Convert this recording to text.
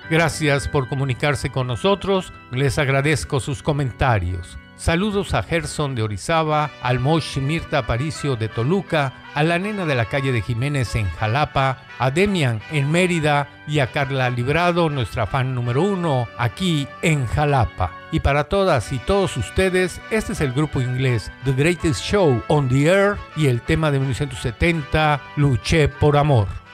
Gracias por comunicarse con nosotros, les agradezco sus comentarios. Saludos a Gerson de Orizaba, al Mosh Mirta Aparicio de Toluca, a la nena de la calle de Jiménez en Jalapa, a Demian en Mérida y a Carla Librado, nuestra fan número 1, aquí en Jalapa. Y para todas y todos ustedes, este es el grupo inglés The Greatest Show on the Air y el tema de 1970, Luché por Amor.